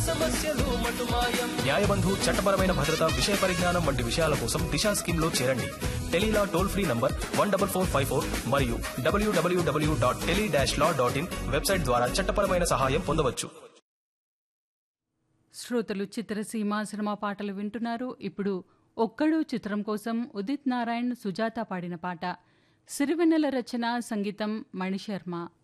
సమస్యలు మటుమాయం. న్యాయబంధు చట్టపరమైన భద్రత, విషయ పరిజ్ఞానం వంటి విషయాల కోసం దిశా స్కీమ్ లో చేరండి. టెలీలా టోల్ ఫ్రీ నంబర్ 14454 మరియు www.tele-law.in వెబ్సైట్ ద్వారా చట్టపరమైన సహాయం పొందవచ్చు. శ్రోతలు చిత్రసీమ సినిమా పాటలు వింటున్నారు. ఇప్పుడు ఒక్కడు చిత్రం కోసం ఉదిత్ నారాయణ్, సుజాత పాడిన పాట. సిరివెన్నెల రచన, సంగీతం మణిశర్మ.